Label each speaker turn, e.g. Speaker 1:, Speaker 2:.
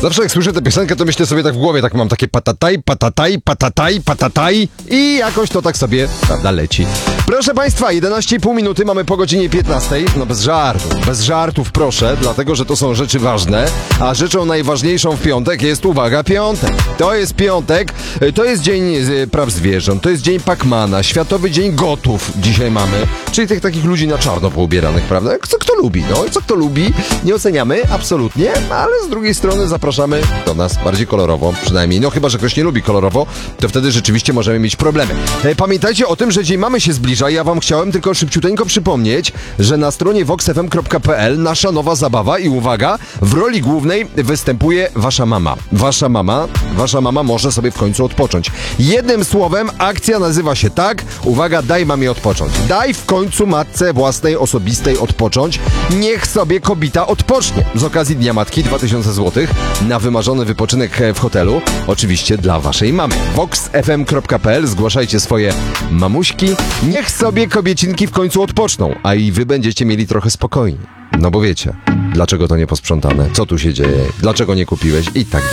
Speaker 1: Zawsze jak słyszę tę piosenkę, to myślę sobie tak w głowie, tak mam takie patataj, patataj, patataj, patataj i jakoś to tak sobie, prawda, leci. Proszę Państwa, 11,5 minuty mamy po godzinie 15. No bez żartów proszę, dlatego, że to są rzeczy ważne, a rzeczą najważniejszą w piątek jest, uwaga, piątek. To jest piątek, to jest dzień praw zwierząt, to jest dzień Pacmana, Światowy Dzień Gotów dzisiaj mamy, czyli tych takich ludzi na czarno poubieranych, prawda? Co kto lubi, no, co kto lubi, nie oceniamy, absolutnie, ale z drugiej strony zapraszamy do nas bardziej kolorowo, przynajmniej, no chyba, że ktoś nie lubi kolorowo, to wtedy rzeczywiście możemy mieć problemy. Pamiętajcie o tym, że dzień mamy się zbliża, ja wam chciałem tylko szybciuteńko przypomnieć, że na stronie voxfm.pl nasza nowa zabawa i uwaga, w roli głównej występuje wasza mama. Wasza mama może sobie w końcu odpocząć. Jednym słowem, akcja nazywa się tak, uwaga, daj mamie odpocząć. Daj w końcu matce własnej, osobistej odpocząć. Niech sobie kobita odpocznie. Z okazji Dnia Matki 2000 zł na wymarzony wypoczynek w hotelu. Oczywiście dla waszej mamy. voxfm.pl, zgłaszajcie swoje mamuśki. Niech sobie kobiecinki w końcu odpoczną, a i wy będziecie mieli trochę spokojniej. No bo wiecie, dlaczego to nie posprzątane? Co tu się dzieje? Dlaczego nie kupiłeś? I tak dalej.